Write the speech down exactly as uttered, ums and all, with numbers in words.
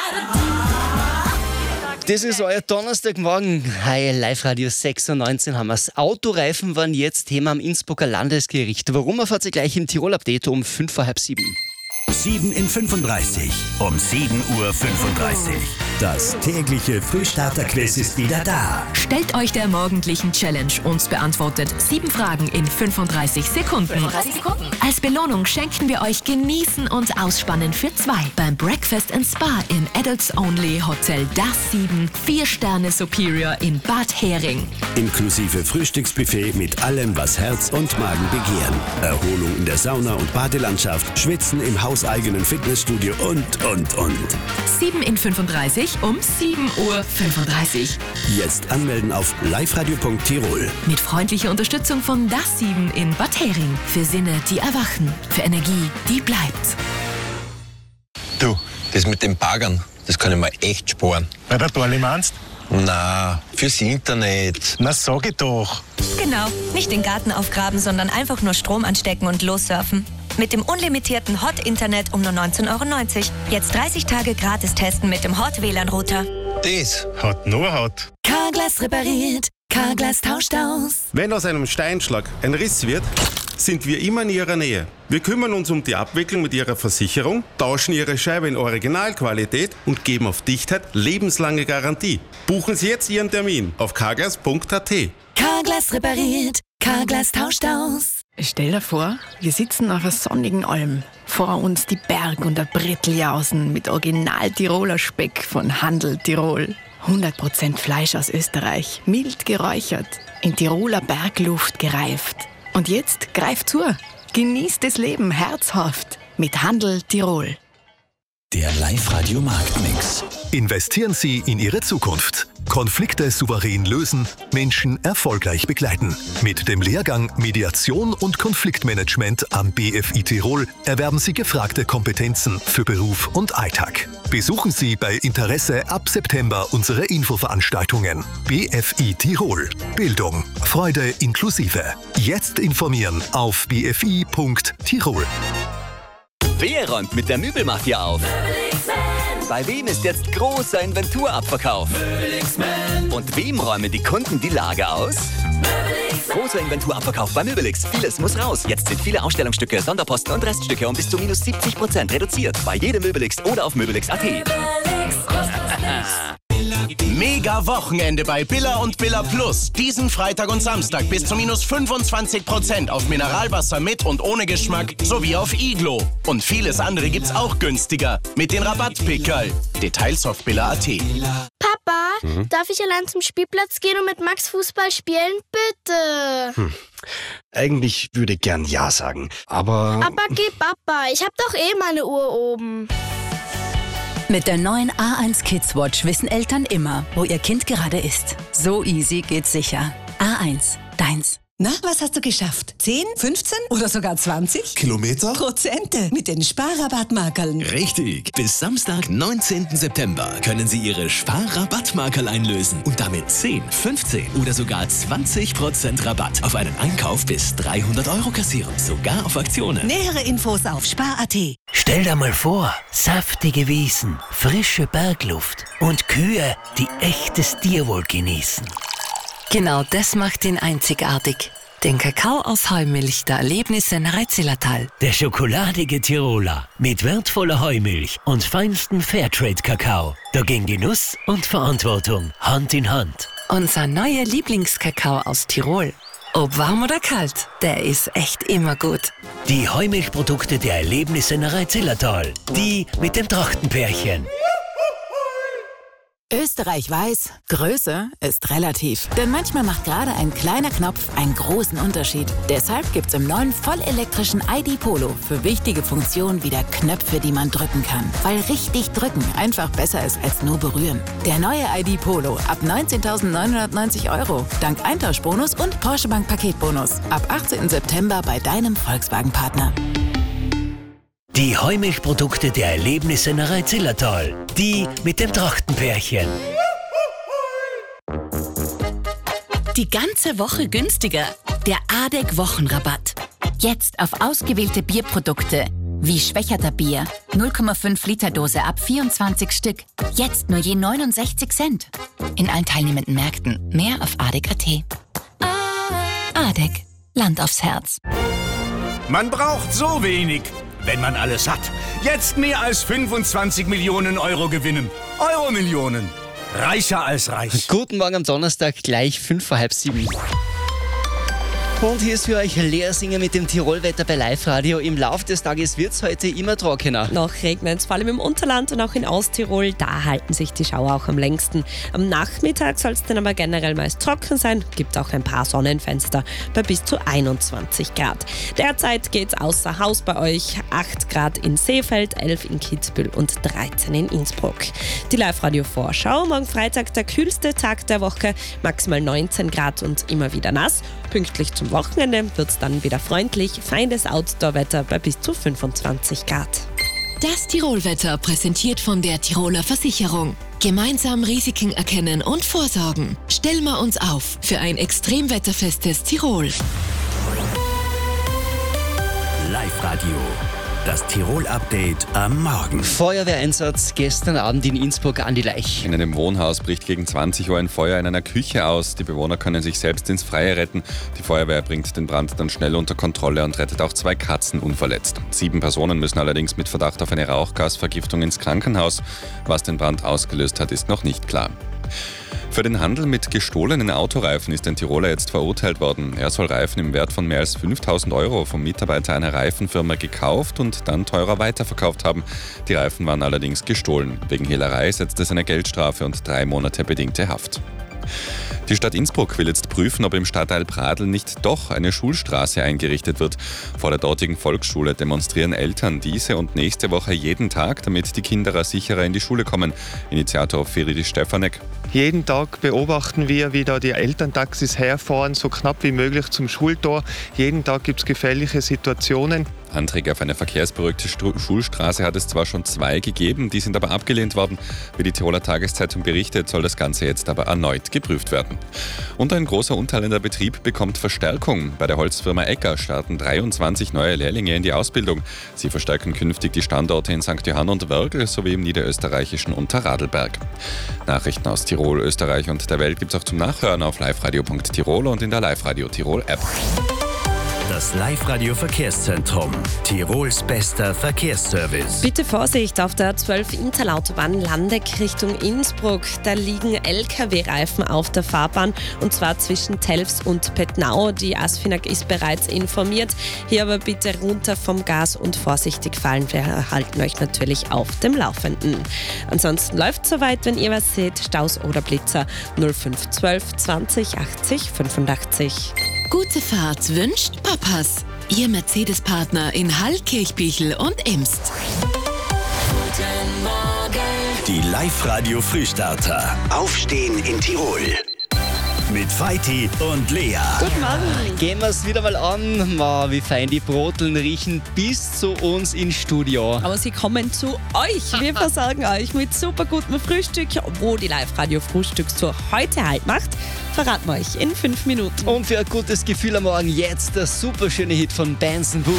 Das ist euer Donnerstagmorgen. Hi, Live-Radio sechsundneunzig haben wir's. Autoreifen waren jetzt Thema am Innsbrucker Landesgericht. Warum, erfahrt ihr gleich im Tirol-Update um fünf vor halb sieben. sieben in fünfunddreißig. Um sieben Uhr fünfunddreißig. Das tägliche Frühstarter-Quiz ist wieder da. Stellt euch der morgendlichen Challenge und beantwortet sieben Fragen in fünfunddreißig Sekunden. fünfunddreißig Sekunden. Als Belohnung schenken wir euch Genießen und Ausspannen für zwei beim Breakfast and Spa im Adults Only Hotel Das sieben, vier Sterne Superior in Bad Hering. Inklusive Frühstücksbuffet mit allem, was Herz und Magen begehren. Erholung in der Sauna und Badelandschaft, Schwitzen im hauseigenen Fitnessstudio und, und, und. sieben in fünfunddreißig um sieben Uhr fünfunddreißig. Jetzt anmelden auf liveradio punkt tirol. Mit freundlicher Unterstützung von Das sieben in Bad Hering. Für Sinne, die erwachen. Für Energie, die bleibt. Du, das mit den Baggern, das kann ich mir echt sparen. Bei der Dorli meinst? Na, fürs Internet. Na, sag ich doch. Genau, nicht den Garten aufgraben, sondern einfach nur Strom anstecken und lossurfen. Mit dem unlimitierten Hot-Internet um nur neunzehn Euro neunzig. Jetzt dreißig Tage gratis testen mit dem Hot-W L A N-Router. Das Hat nur Haut. Carglass repariert, Carglass tauscht aus. Wenn aus einem Steinschlag ein Riss wird, sind wir immer in Ihrer Nähe. Wir kümmern uns um die Abwicklung mit Ihrer Versicherung, tauschen Ihre Scheibe in Originalqualität und geben auf Dichtheit lebenslange Garantie. Buchen Sie jetzt Ihren Termin auf carglass punkt a t. Carglass repariert, Carglass tauscht aus. Stell dir vor, wir sitzen auf einer sonnigen Alm. Vor uns die Berg- und der Bretteljausen mit Original-Tiroler Speck von Handel Tirol. hundert Prozent Fleisch aus Österreich, mild geräuchert, in Tiroler Bergluft gereift. Und jetzt greift zu, genießt das Leben herzhaft mit Handel Tirol. Der Live-Radio Marktmix. Investieren Sie in Ihre Zukunft. Konflikte souverän lösen, Menschen erfolgreich begleiten. Mit dem Lehrgang Mediation und Konfliktmanagement am B F I Tirol erwerben Sie gefragte Kompetenzen für Beruf und Alltag. Besuchen Sie bei Interesse ab September unsere Infoveranstaltungen. B F I Tirol. Bildung, Freude inklusive. Jetzt informieren auf b f i punkt tirol. Wer räumt mit der Möbelmafia auf? Bei wem ist jetzt großer Inventurabverkauf? Und wem räumen die Kunden die Lager aus? Großer Inventurabverkauf bei Möbelix. Vieles muss raus. Jetzt sind viele Ausstellungsstücke, Sonderposten und Reststücke um bis zu minus siebzig Prozent reduziert. Bei jedem Möbelix oder auf möbelix punkt a t. Mega Wochenende bei Billa und Billa Plus. Diesen Freitag und Samstag bis zu minus fünfundzwanzig Prozent auf Mineralwasser mit und ohne Geschmack sowie auf Iglo. Und vieles andere gibt's auch günstiger mit den Rabattpickerl. Details auf billa punkt a t. Papa, Mhm. darf ich allein zum Spielplatz gehen und mit Max Fußball spielen? Bitte. Hm. Eigentlich würde ich gern Ja sagen, aber... Aber geh Papa, ich hab doch eh meine Uhr oben. Mit der neuen A eins Kids Watch wissen Eltern immer, wo ihr Kind gerade ist. So easy geht's sicher. A eins, deins. Na, was hast du geschafft? zehn, fünfzehn oder sogar zwanzig? Kilometer? Prozente mit den Sparrabattmarkerln. Richtig. Bis Samstag, neunzehnten September können Sie Ihre Sparrabattmarkerl einlösen und damit zehn, fünfzehn oder sogar zwanzig Prozent Rabatt auf einen Einkauf bis dreihundert Euro kassieren. Sogar auf Aktionen. Nähere Infos auf spar punkt a t. Stell dir mal vor, saftige Wiesen, frische Bergluft und Kühe, die echtes Tierwohl genießen. Genau das macht ihn einzigartig. Den Kakao aus Heumilch der Erlebnisse in Reitzillertal. Der schokoladige Tiroler mit wertvoller Heumilch und feinstem Fairtrade-Kakao. Da gehen Genuss und Verantwortung Hand in Hand. Unser neuer Lieblingskakao aus Tirol. Ob warm oder kalt, der ist echt immer gut. Die Heumilchprodukte der Erlebnisse in Reitzillertal. Die mit dem Trachtenpärchen. Österreich weiß, Größe ist relativ. Denn manchmal macht gerade ein kleiner Knopf einen großen Unterschied. Deshalb gibt's im neuen vollelektrischen I D Polo für wichtige Funktionen wieder Knöpfe, die man drücken kann. Weil richtig drücken einfach besser ist als nur berühren. Der neue I D Polo ab neunzehntausendneunhundertneunzig Euro. Dank Eintauschbonus und Porsche Bank Paketbonus. Ab achtzehnten September bei deinem Volkswagen-Partner. Die Heumilchprodukte der Erlebnisse in Reitzillertal. Die mit dem Trachtenpärchen. Die ganze Woche günstiger. Der A D E C Wochenrabatt. Jetzt auf ausgewählte Bierprodukte. Wie Schwächerter Bier. null Komma fünf Liter Dose ab vierundzwanzig Stück. Jetzt nur je neunundsechzig Cent. In allen teilnehmenden Märkten. Mehr auf adek punkt at. Adek. Land aufs Herz. Man braucht so wenig, wenn man alles hat. Jetzt mehr als fünfundzwanzig Millionen Euro gewinnen. Euro-Millionen. Reicher als reich. Guten Morgen am Donnerstag, gleich fünf vor halb sieben. Und hier ist für euch Lea Singer mit dem Tirolwetter bei Live-Radio. Im Laufe des Tages wird es heute immer trockener. Noch regnet es vor allem im Unterland und auch in Osttirol. Da halten sich die Schauer auch am längsten. Am Nachmittag soll es dann aber generell meist trocken sein. Gibt auch ein paar Sonnenfenster bei bis zu einundzwanzig Grad. Derzeit geht es außer Haus bei euch. acht Grad in Seefeld, elf in Kitzbühel und dreizehn in Innsbruck. Die Live-Radio-Vorschau. Morgen Freitag der kühlste Tag der Woche. Maximal neunzehn Grad und immer wieder nass. Pünktlich zum Wochenende wird es dann wieder freundlich, feines Outdoor-Wetter bei bis zu fünfundzwanzig Grad. Das Tirolwetter präsentiert von der Tiroler Versicherung. Gemeinsam Risiken erkennen und vorsorgen. Stellen wir uns auf für ein extremwetterfestes Tirol. Live-Radio. Das Tirol-Update am Morgen. Feuerwehreinsatz gestern Abend in Innsbruck an die Laich. In einem Wohnhaus bricht gegen zwanzig Uhr ein Feuer in einer Küche aus. Die Bewohner können sich selbst ins Freie retten. Die Feuerwehr bringt den Brand dann schnell unter Kontrolle und rettet auch zwei Katzen unverletzt. Sieben Personen müssen allerdings mit Verdacht auf eine Rauchgasvergiftung ins Krankenhaus. Was den Brand ausgelöst hat, ist noch nicht klar. Für den Handel mit gestohlenen Autoreifen ist ein Tiroler jetzt verurteilt worden. Er soll Reifen im Wert von mehr als fünftausend Euro vom Mitarbeiter einer Reifenfirma gekauft und dann teurer weiterverkauft haben. Die Reifen waren allerdings gestohlen. Wegen Hehlerei setzt es eine Geldstrafe und drei Monate bedingte Haft. Die Stadt Innsbruck will jetzt prüfen, ob im Stadtteil Pradl nicht doch eine Schulstraße eingerichtet wird. Vor der dortigen Volksschule demonstrieren Eltern diese und nächste Woche jeden Tag, damit die Kinder sicherer in die Schule kommen. Initiator Feridi Stefanek. Jeden Tag beobachten wir, wie da die Elterntaxis herfahren, so knapp wie möglich zum Schultor. Jeden Tag gibt es gefährliche Situationen. Anträge auf eine verkehrsberuhigte Stu- Schulstraße hat es zwar schon zwei gegeben, die sind aber abgelehnt worden. Wie die Tiroler Tageszeitung berichtet, soll das Ganze jetzt aber erneut geprüft werden. Und ein großer unteilender Betrieb bekommt Verstärkung. Bei der Holzfirma Ecker starten dreiundzwanzig neue Lehrlinge in die Ausbildung. Sie verstärken künftig die Standorte in Sankt Johann und Wörgl sowie im niederösterreichischen Unterradlberg. Nachrichten aus Tirol, Österreich und der Welt gibt es auch zum Nachhören auf liveradio punkt tirol und in der Live-Radio Tirol App. Das Live-Radio-Verkehrszentrum. Tirols bester Verkehrsservice. Bitte Vorsicht auf der zwölf Interlautobahn Landeck Richtung Innsbruck. Da liegen L K W-Reifen auf der Fahrbahn und zwar zwischen Telfs und Pettnau. Die ASFINAG ist bereits informiert. Hier aber bitte runter vom Gas und vorsichtig fahren. Wir halten euch natürlich auf dem Laufenden. Ansonsten läuft es soweit, wenn ihr was seht, Staus oder Blitzer null fünf zwölf zwanzig achtzig fünfundachtzig. Gute Fahrt wünscht Papas. Ihr Mercedes-Partner in Hall, Kirchbichel und Imst. Guten Morgen. Die Live-Radio-Frühstarter. Aufstehen in Tirol. Mit Feiti und Lea. Guten Morgen. Gehen wir es wieder mal an. Wow, wie fein die Broteln riechen bis zu uns ins Studio. Aber sie kommen zu euch. Wir versorgen euch mit super gutem Frühstück. Wo die Live-Radio-Frühstückstour heute halt macht, verraten wir euch in fünf Minuten. Und für ein gutes Gefühl am Morgen jetzt der super schöne Hit von Benson Boone.